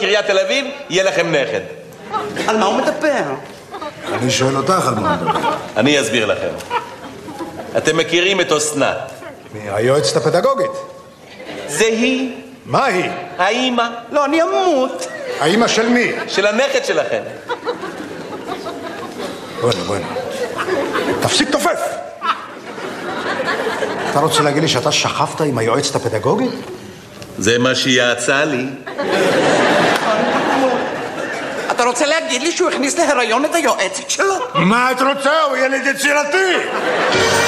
קריית תל אביב, יהיה לכם נכד. על מה הוא מדבר? אני שואל אותך על מה מדבר. אני אסביר לכם. אתם מכירים את אסנת. היועצת הפדגוגית. זה היא. מה היא? האמא. לא, אני אמות. האמא של מי? של הנכד שלכם. בואנה. תפסיק תופף. אתה רוצה להגיד לי שאתה שכבת עם היועצת הפדגוגית? זה מה שהיא יעצה לי. אתה רוצה להגיד לי שהוא הכניס להיריון את היועצת שלו? מה את רוצה? הוא ילד יצירתי.